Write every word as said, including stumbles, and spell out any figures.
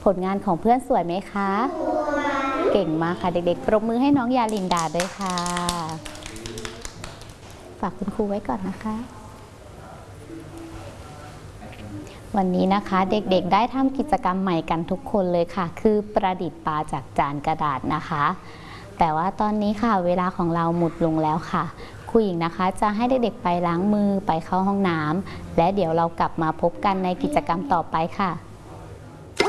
ผลงานของเพื่อนสวยไหมคะเก่งมากค่ะเด็กๆปรบมือให้น้องยาลินดาด้วยค่ะฝากคุณครูไว้ก่อนนะคะวันนี้นะคะเด็กๆได้ทำกิจกรรมใหม่กันทุกคนเลยค่ะคือประดิษฐ์ปลาจากจานกระดาษนะคะแต่ว่าตอนนี้ค่ะเวลาของเราหมดลงแล้วค่ะครูหญิงนะคะจะให้เด็กๆไปล้างมือไปเข้าห้องน้ำและเดี๋ยวเรากลับมาพบกันในกิจกรรมต่อไปค่ะ